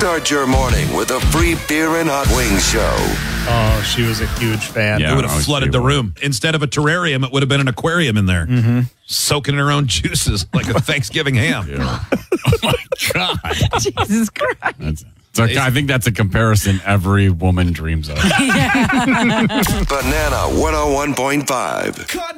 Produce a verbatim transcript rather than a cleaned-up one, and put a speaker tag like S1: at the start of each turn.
S1: Start your morning with a free beer and hot wings show.
S2: Oh, she was a huge fan.
S3: Yeah,
S4: it would have
S3: oh,
S4: flooded
S3: she
S4: the
S3: would.
S4: room. Instead of a terrarium, it would have been an aquarium in there, mm-hmm. soaking in her own juices like a Thanksgiving ham.
S3: Yeah. Oh, my God.
S5: Jesus Christ.
S3: That's, so I think that's a comparison every woman dreams of.
S1: Banana one oh one point five.